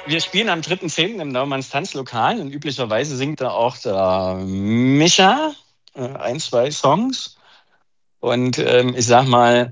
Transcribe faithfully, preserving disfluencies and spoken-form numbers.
wir spielen am dritten zehnten im Naumanns Tanzlokal und üblicherweise singt da auch der Micha äh, ein, zwei Songs. Und ähm, ich sag mal,